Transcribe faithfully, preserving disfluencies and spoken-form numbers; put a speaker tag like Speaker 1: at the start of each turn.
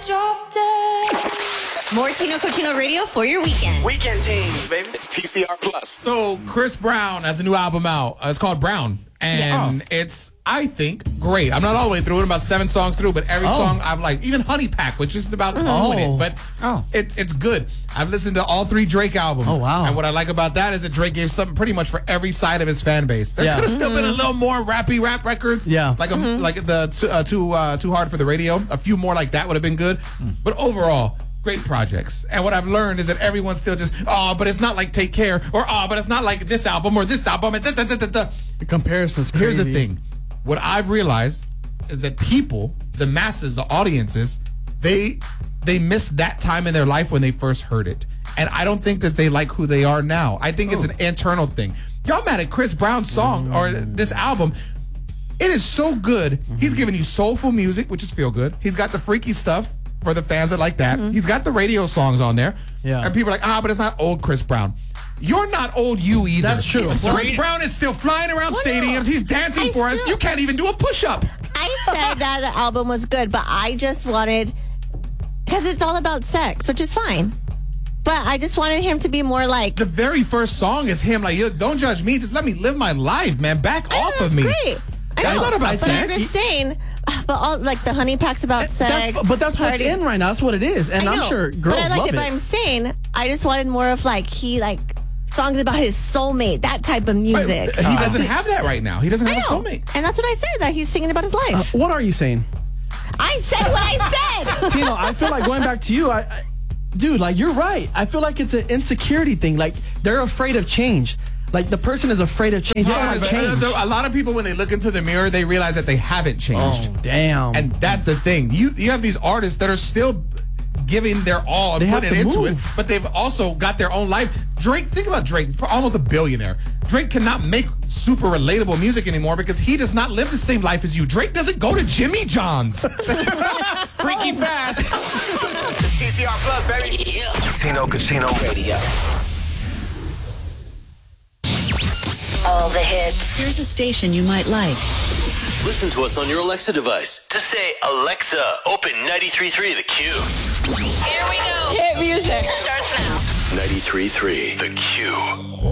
Speaker 1: drop dead.
Speaker 2: More Tino Cochino Radio for your weekend.
Speaker 3: Weekend teams, baby. It's T C R Plus.
Speaker 4: So Chris Brown has a new album out. Uh, it's called Brown. And
Speaker 2: Yes.
Speaker 4: it's, I think, great. I'm not all the way through it. I'm about seven songs through, but every
Speaker 5: Oh.
Speaker 4: song I've liked. Even Honey Pack, which is about doing
Speaker 5: Oh.
Speaker 4: it. But
Speaker 5: Oh.
Speaker 4: it, it's good. I've listened to all three Drake albums.
Speaker 5: Oh, wow.
Speaker 4: And what I like about that is that Drake gave something pretty much for every side of his fan base. There
Speaker 5: Yeah.
Speaker 4: could have still been a little more rappy rap records.
Speaker 5: Yeah.
Speaker 4: Like a, like the too, uh, too, uh, too Hard for the Radio. A few more like that would have been good. But overall, great projects. And what I've learned is that everyone's still just, oh, but it's not like Take Care, or oh, but it's not like this album or this album. And da, da, da, da, da.
Speaker 5: The comparison's crazy.
Speaker 4: Here's the thing. What I've realized is that people, the masses, the audiences, they they missed that time in their life when they first heard it. And I don't think that they like who they are now. I think it's an internal thing. Y'all mad at Chris Brown's song or this album. It is so good. He's giving you soulful music, which is feel good. He's got the freaky stuff for the fans that like that. He's got the radio songs on there.
Speaker 5: Yeah.
Speaker 4: And people are like, ah, but it's not old Chris Brown. You're not old you either.
Speaker 5: That's true.
Speaker 4: Chris Brown is still flying around
Speaker 2: Well, no.
Speaker 4: stadiums. He's dancing
Speaker 2: I
Speaker 4: for us.
Speaker 2: still-
Speaker 4: You can't even do a push-up.
Speaker 2: I said that the album was good, but I just wanted, because it's all about sex, which is fine. But I just wanted him to be more like,
Speaker 4: The very first song is him like, "Yo, don't judge me. Just let me live my life, man. Back
Speaker 2: I know,
Speaker 4: off
Speaker 2: that's
Speaker 4: of me."
Speaker 2: great. I
Speaker 4: That's
Speaker 2: know,
Speaker 4: not about
Speaker 2: but
Speaker 4: sex.
Speaker 2: I'm just saying, but all like the honey pack's about sex.
Speaker 5: That's, but that's what's
Speaker 2: party.
Speaker 5: in right now. That's what it is. And
Speaker 2: I
Speaker 5: I'm
Speaker 2: know,
Speaker 5: sure girls
Speaker 2: but I liked
Speaker 5: love
Speaker 2: it,
Speaker 5: it.
Speaker 2: But I'm saying, I just wanted more of like he like songs about his soulmate, that type of
Speaker 4: But
Speaker 2: music.
Speaker 4: he doesn't have that right now. He doesn't
Speaker 2: I
Speaker 4: have a
Speaker 2: know.
Speaker 4: soulmate.
Speaker 2: And that's what I said, that he's singing about his life.
Speaker 5: What are you saying?
Speaker 2: I said what I said.
Speaker 5: Tino, I feel like going back to you, I, I dude, like you're right. I feel like it's an insecurity thing. Like they're afraid of change. Like the person is afraid of change. They don't
Speaker 4: Yeah,
Speaker 5: want
Speaker 4: but,
Speaker 5: to
Speaker 4: uh,
Speaker 5: change.
Speaker 4: there- a lot of people, when they look into the mirror, they realize that they haven't changed.
Speaker 5: Oh, damn.
Speaker 4: And that's the thing. You you have these artists that are still giving their all and
Speaker 5: They have
Speaker 4: putting
Speaker 5: to
Speaker 4: into
Speaker 5: move.
Speaker 4: it, but they've also got their own life. Drake, think about Drake, almost a billionaire. Drake cannot make super relatable music anymore because he does not live the same life as you. Drake doesn't go to Jimmy John's. Freaky fast.
Speaker 3: It's T C R Plus, baby. Tino Cochino Radio.
Speaker 6: All the hits.
Speaker 7: Here's a station you might like.
Speaker 8: Listen to us on your Alexa device. Just say, Alexa, open ninety-three point three The Q.
Speaker 6: Here we go.
Speaker 2: Hit music.
Speaker 6: Starts now.
Speaker 8: ninety-three point three The Q.